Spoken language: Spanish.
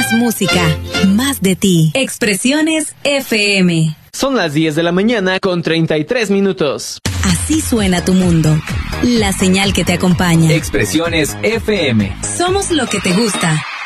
Más música, más de ti. Expresiones FM. Son las 10 de la mañana con 33 minutos. Así suena tu mundo. La señal que te acompaña. Expresiones FM. Somos lo que te gusta.